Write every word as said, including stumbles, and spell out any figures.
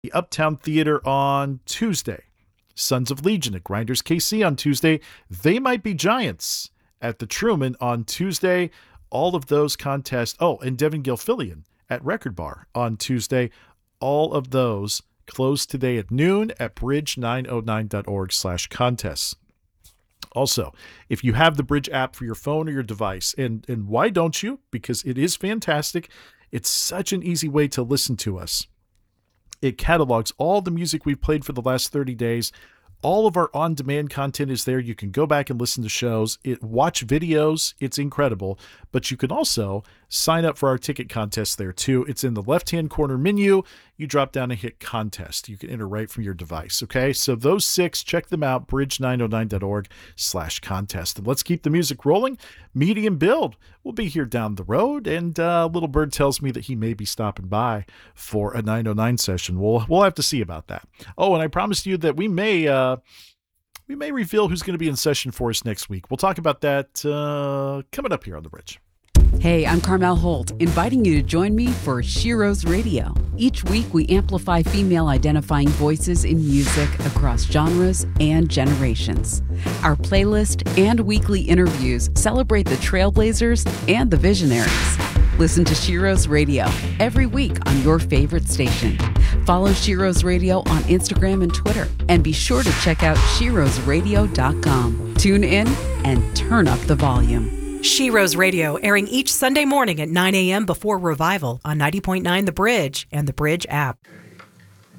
the Uptown Theater on Tuesday. Sons of Legion at Grinders K C on Tuesday. They Might Be Giants at the Truman on Tuesday. All of those contests. Oh, and Devin Gilfillian at Record Bar on Tuesday. All of those close today at noon at bridge nine oh nine dot org slash contests. Also, if you have the Bridge app for your phone or your device, and, and why don't you? Because it is fantastic. It's such an easy way to listen to us. It catalogs all the music we've played for the last thirty days. All of our on-demand content is there. You can go back and listen to shows, it watch videos. It's incredible. But you can also sign up for our ticket contest there too. It's in the left-hand corner menu. You drop down and hit contest. You can enter right from your device. Okay, so those six, check them out. bridge nine oh nine dot org slash contest. And let's keep the music rolling. Medium Build will be here down the road, and uh, Little Bird tells me that he may be stopping by for a nine oh nine session. We'll we'll have to see about that. Oh, and I promised you that we may. Uh, We may reveal who's going to be in session for us next week. We'll talk about that uh, coming up here on The Bridge. Hey, I'm Carmel Holt, inviting you to join me for Shiro's Radio. Each week, we amplify female-identifying voices in music across genres and generations. Our playlist and weekly interviews celebrate the trailblazers and the visionaries. Listen to Shiro's Radio every week on your favorite station. Follow Shiro's Radio on Instagram and Twitter, and be sure to check out shiros radio dot com. Tune in and turn up the volume. Shiro's Radio, airing each Sunday morning at nine a.m. before Revival on ninety point nine The Bridge and The Bridge app.